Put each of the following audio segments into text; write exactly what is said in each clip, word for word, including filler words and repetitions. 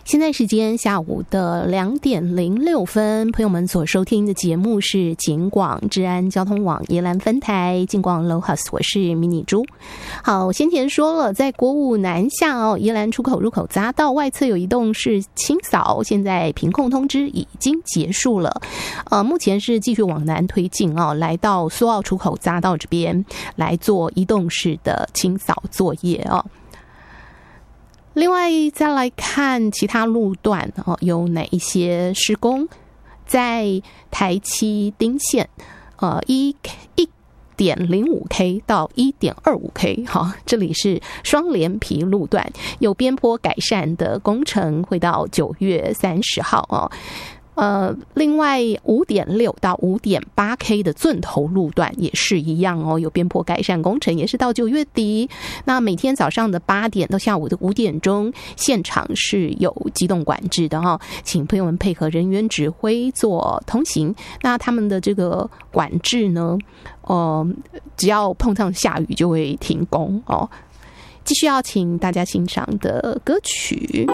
现在时间下午的两点零六分，朋友们所收听的节目是警广治安交通网宜兰分台警广 Lohas， 我是迷你猪。好，我先前说了，在国五南下哦，宜兰出口入口匝道外侧有一栋是清扫，现在屏控通知已经结束了。呃，目前是继续往南推进哦，来到苏澳出口匝道这边来做移动式的清扫作业哦。另外再来看其他路段哦，有哪一些施工？在台七丁线，呃，一一点零五 K 到一点二五 K， 好，这里是双连皮路段，有边坡改善的工程，会到九月三十号哦。呃，另外 五点六 到 五点八 K 的圳头路段也是一样哦，有边坡改善工程，也是到九月底。那每天早上的八点到下午的五点钟，现场是有机动管制的哦，请朋友们配合人员指挥做通行。那他们的这个管制呢，呃，只要碰上下雨就会停工哦。继续要请大家欣赏的歌曲。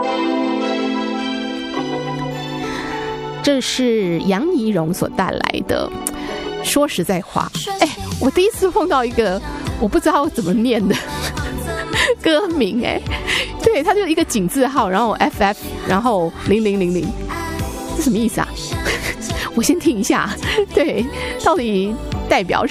这是杨怡蓉所带来的。说实在话，哎，我第一次碰到一个我不知道怎么念的歌名，哎，对，它就一个井字号，然后 F F， 然后零零零零，这什么意思啊？我先听一下，对，到底代表